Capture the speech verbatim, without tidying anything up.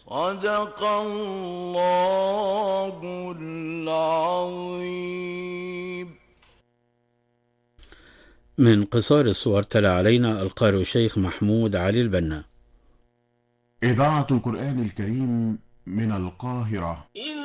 صدق الله العظيم. من قصار الصور تلا علينا القارئ الشيخ محمود علي البنا. إذاعة القرآن الكريم من القاهرة.